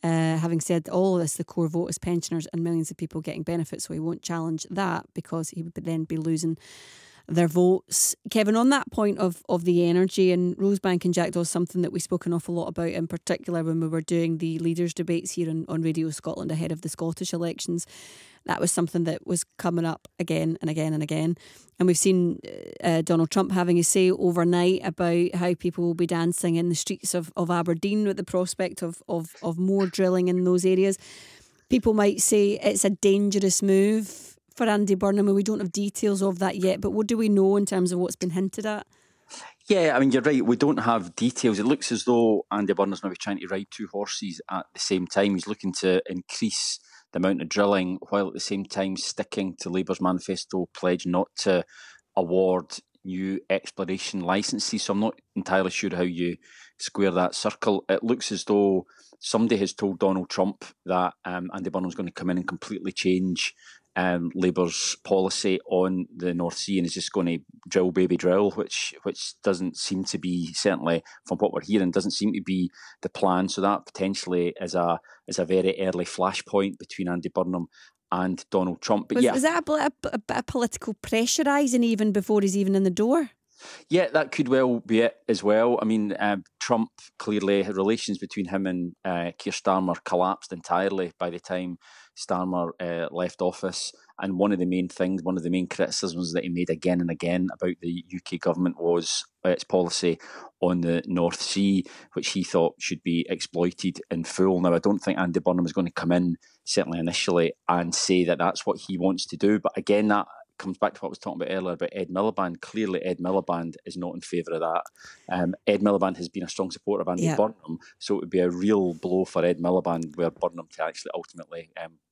having said all of this, the core vote is pensioners and millions of people getting benefits, so he won't challenge that because he would then be losing their votes. Kevin, on that point of the energy, and Rosebank and Jackdaw is something that we spoke an awful lot about, in particular when we were doing the leaders debates here on Radio Scotland ahead of the Scottish elections. That was something that was coming up again and again and again. And we've seen Donald Trump having a say overnight about how people will be dancing in the streets of Aberdeen with the prospect of more drilling in those areas. People might say it's a dangerous move for Andy Burnham, and we don't have details of that yet. But what do we know in terms of what's been hinted at? Yeah, I mean, you're right. We don't have details. It looks as though Andy Burnham's maybe trying to ride two horses at the same time. He's looking to increase the amount of drilling while at the same time sticking to Labour's manifesto pledge not to award new exploration licences. So I'm not entirely sure how you square that circle. It looks as though somebody has told Donald Trump that Andy Burnham's going to come in and completely change Labour's policy on the North Sea and is just going to drill baby drill, which doesn't seem to be, certainly from what we're hearing, doesn't seem to be the plan. So that potentially is a very early flashpoint between Andy Burnham and Donald Trump. But was that a bit of political pressurising even before he's even in the door? Yeah, that could well be it as well. I mean, Trump, clearly, relations between him and Keir Starmer collapsed entirely by the time Starmer left office. And one of the main criticisms that he made again and again about the UK government was its policy on the North Sea, which he thought should be exploited in full. Now, I don't think Andy Burnham is going to come in, certainly initially, and say that that's what he wants to do. But again, that comes back to what I was talking about earlier about Ed Miliband. Clearly, Ed Miliband is not in favour of that. Ed Miliband has been a strong supporter of Andy Burnham, so it would be a real blow for Ed Miliband were Burnham to actually ultimately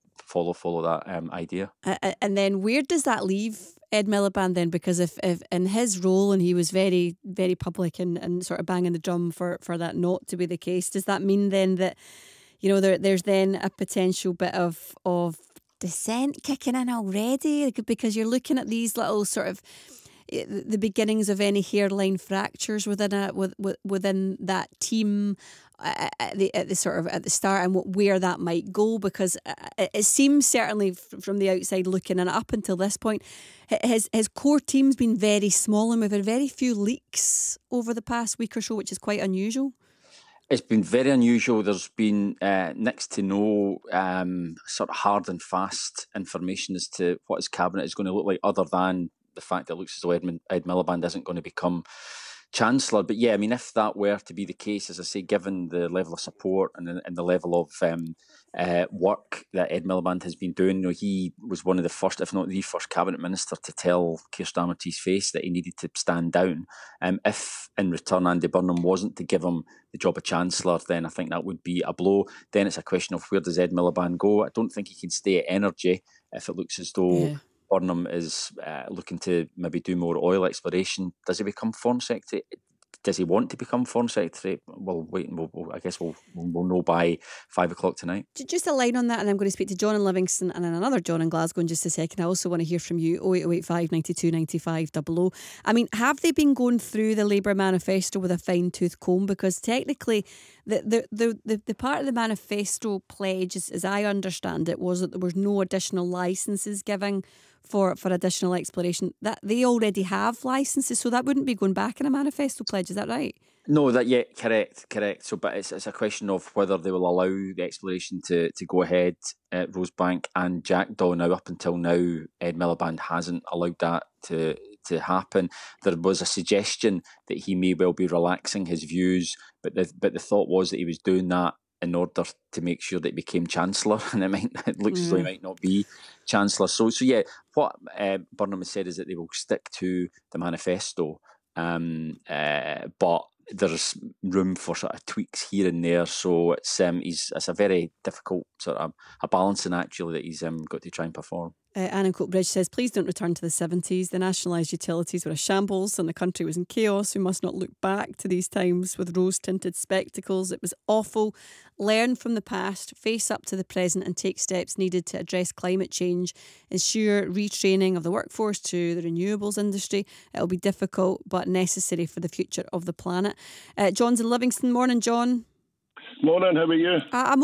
follow that idea. And then where does that leave Ed Miliband then? Because if in his role, and he was very, very public and sort of banging the drum for that not to be the case, does that mean then that, you know, there's then a potential bit of dissent kicking in already? Because you're looking at these little sort of the beginnings of any hairline fractures within that team at the start, and where that might go. Because it seems, certainly from the outside looking in, up until this point, his core team's been very small, and we've had very few leaks over the past week or so, which is quite unusual. It's been very unusual. There's been next to no sort of hard and fast information as to what his cabinet is going to look like, other than the fact that it looks as though Ed Miliband isn't going to become Chancellor. But yeah, I mean, if that were to be the case, as I say, given the level of support and the level of work that Ed Miliband has been doing, you know, he was one of the first, if not the first, cabinet minister to tell Keir Starmer to his face that he needed to stand down. If in return Andy Burnham wasn't to give him the job of Chancellor, then I think that would be a blow. Then it's a question of where does Ed Miliband go? I don't think he can stay at Energy if it looks as though Burnham is looking to maybe do more oil exploration. Does he become Foreign Secretary? Does he want to become Foreign Secretary? Well, wait, I guess we'll know by 5 o'clock tonight. Just a line on that, and I'm going to speak to John in Livingston and another John in Glasgow in just a second. I also want to hear from you, 08085 92 95 00. I mean, have they been going through the Labour manifesto with a fine-tooth comb? Because technically, the part of the manifesto pledge, as I understand it, was that there was no additional licences giving for additional exploration. That they already have licences, so that wouldn't be going back in a manifesto pledge. Is that right? No, correct. So, but it's a question of whether they will allow the exploration to go ahead at Rosebank and Jackdaw. Now, up until now, Ed Miliband hasn't allowed that to happen. There was a suggestion that he may well be relaxing his views, but the thought was that he was doing that in order to make sure that he became Chancellor, and it looks as though he might not be Chancellor. So yeah, what Burnham has said is that they will stick to the manifesto, but there's room for sort of tweaks here and there. So it's a very difficult sort of a balancing actually that he's got to try and perform. Anne in Coatbridge says, please don't return to the 70s. The nationalised utilities were a shambles and the country was in chaos. We must not look back to these times with rose-tinted spectacles. It was awful. Learn from the past, face up to the present and take steps needed to address climate change. Ensure retraining of the workforce to the renewables industry. It'll be difficult but necessary for the future of the planet. John's in Livingston. Morning, John. Morning, how are you? I'm